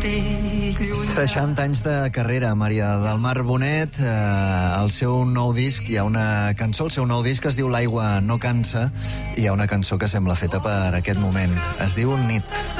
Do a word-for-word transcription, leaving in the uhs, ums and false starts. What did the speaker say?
mateix llunyà. seixanta anys de carrera, Maria del Mar Bonet. Eh, el seu nou disc, hi ha una cançó, el seu nou disc es diu L'aigua no cansa, i hi ha una cançó que sembla feta per aquest moment. Es diu Nit.